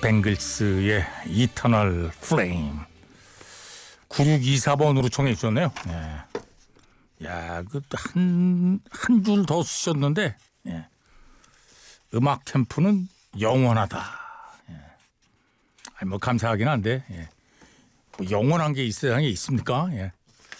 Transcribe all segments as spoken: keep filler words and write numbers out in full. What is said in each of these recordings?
뱅글스의 이터널 플레임 구육이사 번으로 청해 주셨네요. 예. 야, 그 한 한 줄 더 쓰셨는데 예. 음악 캠프는 영원하다. 예. 아니, 뭐 감사하긴 한데 예. 뭐 영원한 게 이 세상에 있습니까? 예.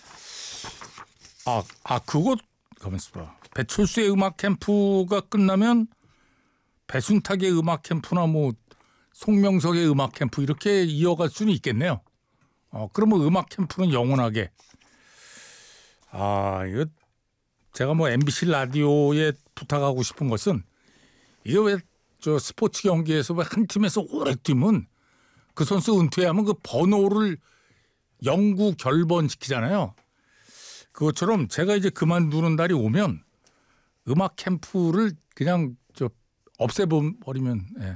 아, 아 그거 가만있어 봐. 배철수의 음악 캠프가 끝나면 배순탁의 음악 캠프나 뭐 송명석의 음악 캠프 이렇게 이어갈 수는 있겠네요. 어, 그러면 음악 캠프는 영원하게. 아, 이거 제가 뭐 엠비씨 라디오에 부탁하고 싶은 것은 이게 왜 저 스포츠 경기에서 왜 한 팀에서 오래 뛰면 그 선수 은퇴하면 그 번호를 영구 결번시키잖아요. 그것처럼 제가 이제 그만두는 날이 오면 음악 캠프를 그냥 저 없애버리면 예.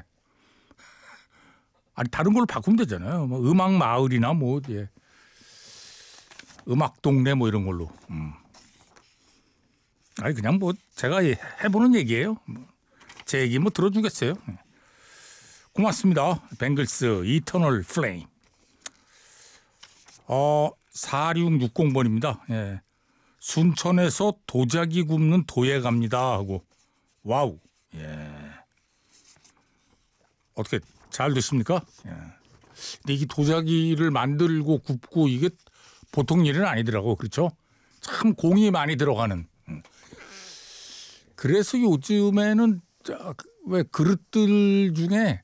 아니 다른 걸로 바꾸면 되잖아요. 뭐 음악 마을이나 뭐 예. 음악 동네 뭐 이런 걸로. 음. 아니 그냥 뭐 제가 해보는 얘기예요. 제 얘기 뭐 들어주겠어요. 고맙습니다. 뱅글스 이터널 플레임. 어 사육육공 번입니다. 예. 순천에서 도자기 굽는 도예 갑니다 하고 와우. 예. 어떻게 잘 됐습니까? 예. 근데 이게 도자기를 만들고 굽고 이게 보통 일은 아니더라고. 그렇죠? 참 공이 많이 들어가는. 그래서 요즘에는 왜 그릇들 중에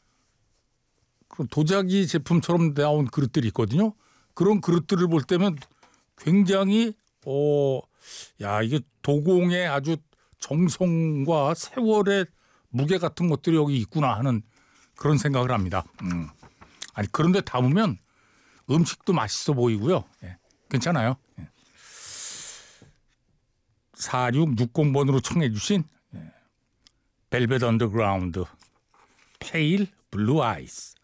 도자기 제품처럼 나온 그릇들이 있거든요. 그런 그릇들을 볼 때면 굉장히 어, 야 이게 도공의 아주 정성과 세월의 무게 같은 것들이 여기 있구나 하는 그런 생각을 합니다. 음. 아니 그런데 담으면 음식도 맛있어 보이고요. 예, 괜찮아요. 예. 사육육공 번으로 청해 주신 예. 벨벳 언더그라운드 페일 블루 아이스